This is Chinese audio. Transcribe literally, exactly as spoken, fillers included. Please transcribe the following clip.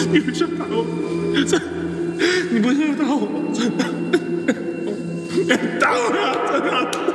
你不要打我，真，你不要打我，真的，别打我了，真的。